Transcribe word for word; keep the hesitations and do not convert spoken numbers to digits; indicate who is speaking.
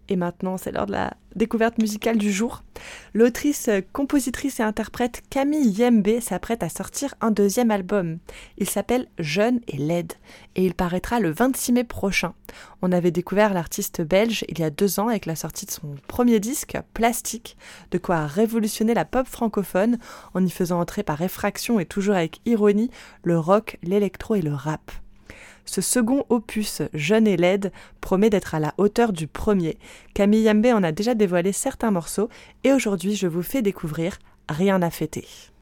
Speaker 1: Et maintenant, c'est l'heure de la découverte musicale du jour. L'autrice, compositrice et interprète Camille Yembe s'apprête à sortir un deuxième album. Il s'appelle Jeune et laide et il paraîtra le vingt-six mai prochain. On avait découvert l'artiste belge il y a deux ans avec la sortie de son premier disque, Plastique, de quoi révolutionner la pop francophone en y faisant entrer par effraction et toujours avec ironie le rock, l'électro et le rap. Ce second opus, Jeune et laide, promet d'être à la hauteur du premier. Camille Yembe en a déjà dévoilé certains morceaux et aujourd'hui je vous fais découvrir Rien à fêter.